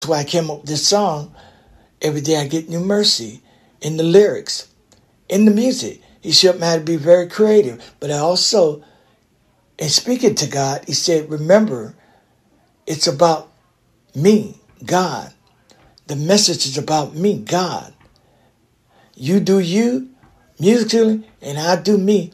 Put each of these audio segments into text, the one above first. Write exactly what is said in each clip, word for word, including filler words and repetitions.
That's why I came up with this song, Every Day I Get New Mercy, in the lyrics, in the music. He showed me how to be very creative. But I also, in speaking to God, he said, remember, it's about me, God. The message is about me, God. You do you, musically, and I do me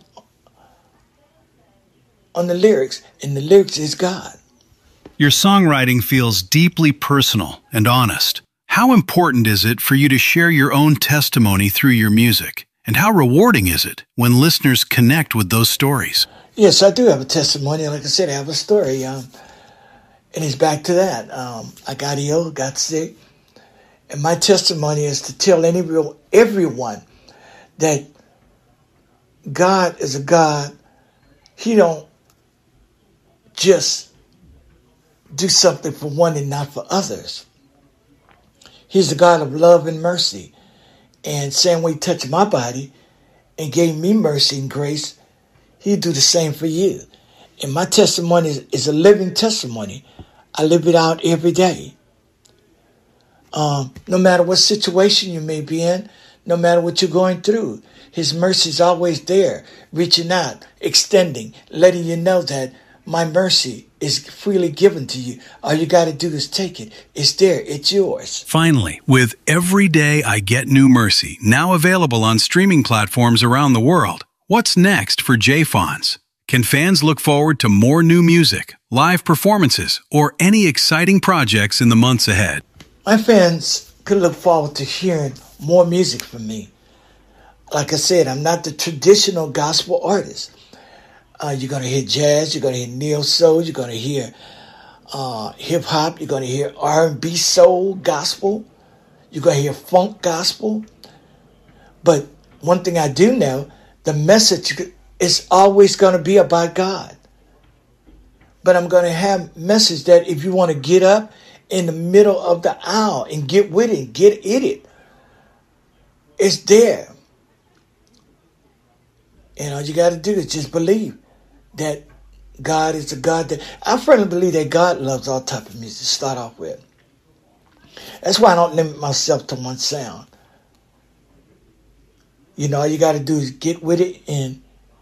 on the lyrics. And the lyrics is God. Your songwriting feels deeply personal and honest. How important is it for you to share your own testimony through your music? And how rewarding is it when listeners connect with those stories? Yes, I do have a testimony. Like I said, I have a story. Um, and it's back to that. Um, I got ill, got sick. And my testimony is to tell any, everyone that God is a God. He don't just do something for one and not for others. He's a God of love and mercy. And same way he touched my body and gave me mercy and grace, he'll do the same for you. And my testimony is, is a living testimony. I live it out every day. Um, no matter what situation you may be in, no matter what you're going through, his mercy is always there, reaching out, extending, letting you know that my mercy is freely given to you. All you got to do is take it. It's there. It's yours. Finally, with Every Day I Get New Mercy, now available on streaming platforms around the world, what's next for J-Fonz? Can fans look forward to more new music, live performances, or any exciting projects in the months ahead? My fans could look forward to hearing more music from me. Like I said, I'm not the traditional gospel artist. Uh, you're going to hear jazz, you're going to hear neo-soul, you're going to hear uh, hip-hop, you're going to hear R and B soul gospel, you're going to hear funk gospel. But one thing I do know, the message is always going to be about God. But I'm going to have message that if you want to get up in the middle of the aisle and get with it, get in it, it's there. And all you got to do is just believe that God is a God that... I firmly believe that God loves all type of music to start off with. That's why I don't limit myself to one sound. You know, all you got to do is get with it and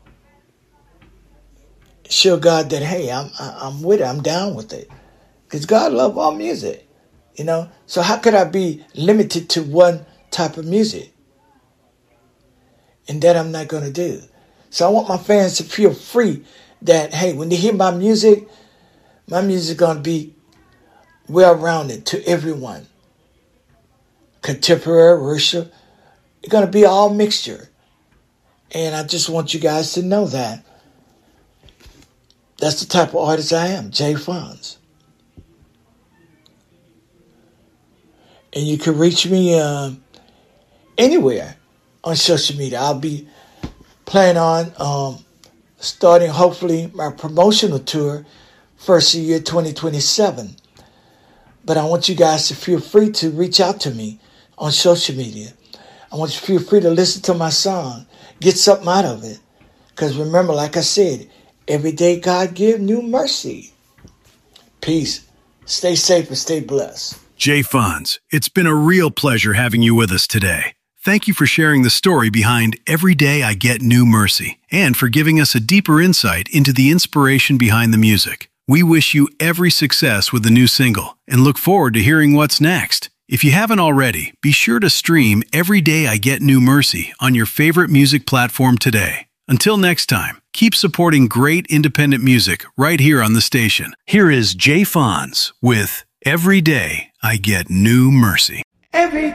show God that, hey, I'm I'm with it. I'm down with it. Because God loves all music, you know. So how could I be limited to one type of music? And that I'm not going to do. So I want my fans to feel free that, hey, when they hear my music, my music is going to be well-rounded to everyone. Contemporary, worship, it's going to be all mixture. And I just want you guys to know that. That's the type of artist I am, J-Fonz. And you can reach me uh, anywhere on social media. I'll be planning on um, starting, hopefully, my promotional tour first of year twenty twenty-seven. But I want you guys to feel free to reach out to me on social media. I want you to feel free to listen to my song. Get something out of it. Because remember, like I said, every day God give new mercy. Peace. Stay safe and stay blessed. J-Fonz, it's been a real pleasure having you with us today. Thank you for sharing the story behind Every Day I Get New Mercy and for giving us a deeper insight into the inspiration behind the music. We wish you every success with the new single and look forward to hearing what's next. If you haven't already, be sure to stream Every Day I Get New Mercy on your favorite music platform today. Until next time, keep supporting great independent music right here on the station. Here is J-Fonz with Every Day I Get New Mercy. Every